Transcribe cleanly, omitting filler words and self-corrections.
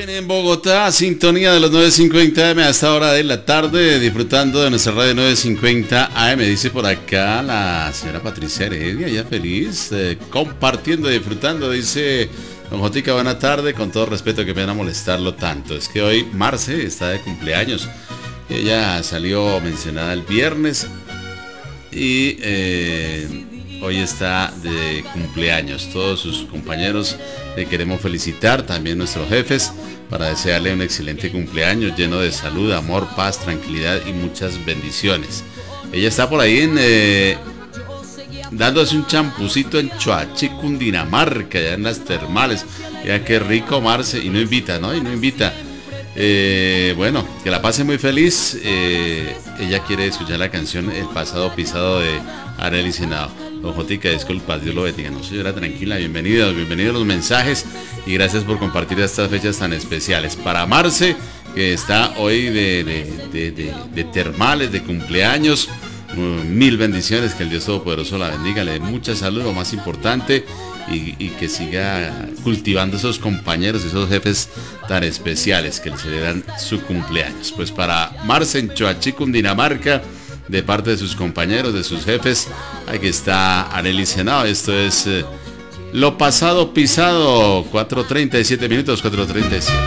En Bogotá, sintonía de los 9:50 AM a esta hora de la tarde, disfrutando de nuestra radio 9:50 AM. Dice por acá la señora Patricia Heredia, ya feliz, compartiendo y disfrutando. Dice don Jotica, buena tarde, con todo respeto, que pena molestarlo tanto. Es que hoy Marce está de cumpleaños. Ella salió mencionada el viernes y hoy está de cumpleaños. Todos sus compañeros le queremos felicitar, también nuestros jefes, para desearle un excelente cumpleaños lleno de salud, amor, paz, tranquilidad y muchas bendiciones. Ella está por ahí dándose un champucito en Choachí, Cundinamarca, allá en las termales. Ya qué rico, Marce, y no invita, ¿no? Y no invita. Bueno, que la pase muy feliz. Ella quiere escuchar la canción El pasado pisado de Arely Senado. Don Jotica, disculpa, Dios lo bendiga. No, señora, tranquila, bienvenidos los mensajes y gracias por compartir estas fechas tan especiales. Para Marce, que está hoy de termales, de cumpleaños, mil bendiciones, que el Dios Todopoderoso la bendiga, le dé mucha salud, lo más importante, y que siga cultivando esos compañeros, esos jefes tan especiales que le celebran su cumpleaños. Pues para Marce en Choachí, Cundinamarca, de parte de sus compañeros, de sus jefes, aquí está Arely Senado. Esto es Lo pasado pisado, 4:37 minutos, 4:37.